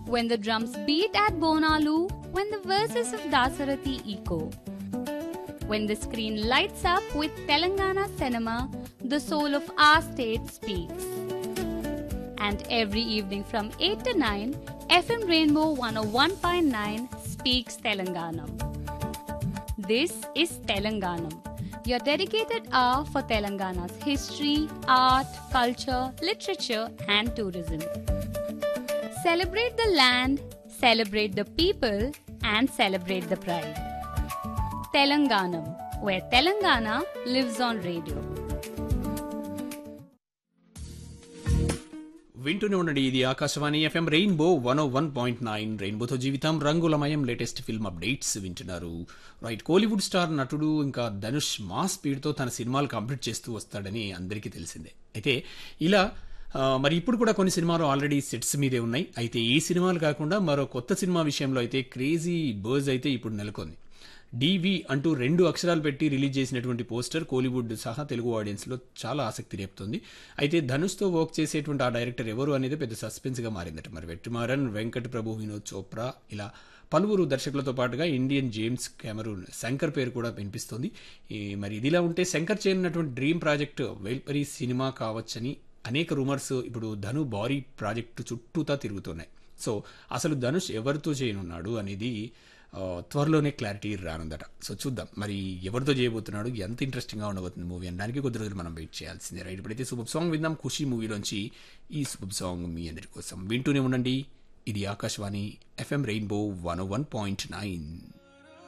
when the drums beat at Bonalu, when the verses of Dasarathi echo. When the screen lights up with Telangana cinema, the soul of our state speaks. And every evening from 8 to 9, FM Rainbow 101.9 speaks Telanganam. This is Telanganam, your dedicated hour for Telangana's history, art, culture, literature and tourism. Celebrate the land, celebrate the people and celebrate the pride. Telanganam, where Telangana lives on radio. వింటూనే ఉండండి, ఇది Akashvani FM rainbow 101.9. రెయిన్బోతో జీవితం రంగులమయం. Latest film updates వింటున్నారు. Right, Kollywood star నటుడు ఇంకా Dhanush mass స్పీడ్తో తన సినిమాలు కంప్లీట్ చేస్తూ వస్తాడని అందరికీ తెలిసిందే. అయితే ఇలా మరి ఇప్పుడు కూడా కొన్ని సినిమాలు ఆల్రెడీ సెట్స్ మీదే ఉన్నాయి. అయితే ఈ సినిమాలు కాకుండా మరో కొత్త సినిమా విషయంలో అయితే క్రేజీ బర్జ్ అయితే ఇప్పుడు నెలకొంది. డివి అంటూ 2 అక్షరాలు పెట్టి రిలీజ్ చేసినటువంటి పోస్టర్ కోలీవుడ్ సహా తెలుగు ఆడియన్స్లో చాలా ఆసక్తి రేపుతోంది. అయితే ధనుష్తో వర్క్ చేసేటువంటి ఆ డైరెక్టర్ ఎవరు అనేది పెద్ద సస్పెన్స్గా మారిందట. మరి వెట్రిమారన్, వెంకట్ ప్రభు, వినోద్ చోప్రా ఇలా పలువురు దర్శకులతో పాటుగా ఇండియన్ జేమ్స్ కెమెరూన్ శంకర్ పేరు కూడా వినిపిస్తోంది. మరి ఇదిలా ఉంటే శంకర్ చేయనున్నటువంటి డ్రీమ్ ప్రాజెక్ట్ వేల్పరి సినిమా కావచ్చని అనేక రూమర్స్ ఇప్పుడు ధను బారీ ప్రాజెక్టు చుట్టూతా తిరుగుతున్నాయి. సో అసలు ధనుష్ ఎవరితో చేయనున్నాడు అనేది త్వరలోనే క్లారిటీ రానుందట. సో చూద్దాం మరి ఎవరితో చేయబోతున్నాడు, ఎంత ఇంట్రెస్టింగ్గా ఉండబోతుంది మూవీ అనడానికి కొద్ది రోజులు మనం వెయిట్ చేయాల్సిందే. రైట్, ఇప్పుడైతే సూపర్ సాంగ్ విందాం. ఖుషి మూవీలోంచి ఈ సూపర్ సాంగ్ మీ అందరి కోసం. వింటూనే ఉండండి, ఇది ఆకాశవాణి ఎఫ్ఎం రెయిన్బో 101.9.